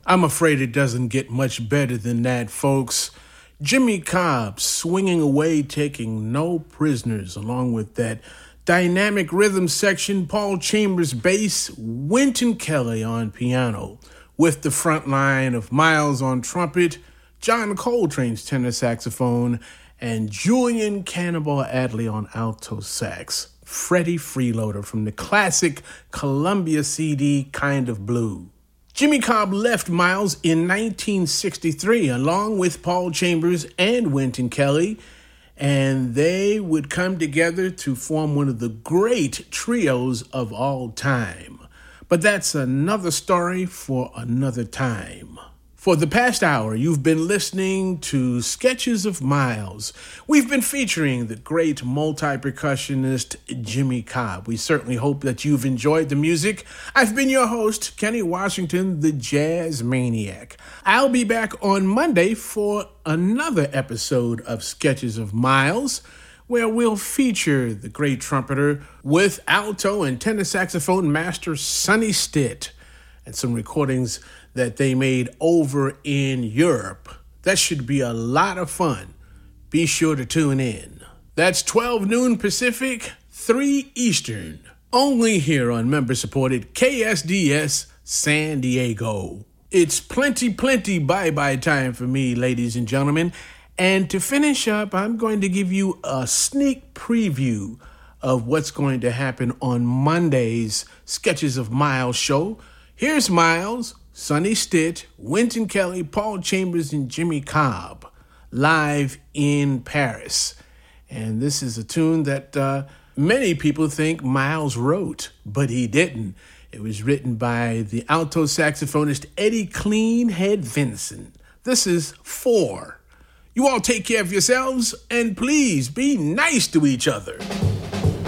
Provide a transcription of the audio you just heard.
I'm afraid it doesn't get much better than that, folks. Jimmy Cobb swinging away, taking no prisoners, along with that dynamic rhythm section, Paul Chambers bass, Wynton Kelly on piano, with the front line of Miles on trumpet, John Coltrane's tenor saxophone, and Julian Cannonball Adderley on alto sax. Freddie Freeloader from the classic Columbia CD Kind of Blue. Jimmy Cobb left Miles in 1963 along with Paul Chambers and Wynton Kelly, and they would come together to form one of the great trios of all time. But that's another story for another time. For the past hour, you've been listening to Sketches of Miles. We've been featuring the great multi-percussionist Jimmy Cobb. We certainly hope that you've enjoyed the music. I've been your host, Kenny Washington, the Jazz Maniac. I'll be back on Monday for another episode of Sketches of Miles, where we'll feature the great trumpeter with alto and tenor saxophone master Sonny Stitt and some recordings that they made over in Europe. That should be a lot of fun. Be sure to tune in. That's 12 noon Pacific, 3 Eastern. Only here on member-supported KSDS San Diego. It's plenty bye-bye time for me, ladies and gentlemen. And to finish up, I'm going to give you a sneak preview of what's going to happen on Monday's Sketches of Miles show. Here's Miles, Sonny Stitt, Wynton Kelly, Paul Chambers, and Jimmy Cobb live in Paris. And this is a tune that many people think Miles wrote, but he didn't. It was written by the alto saxophonist Eddie Cleanhead Vinson. This is 4. You all take care of yourselves, and please be nice to each other.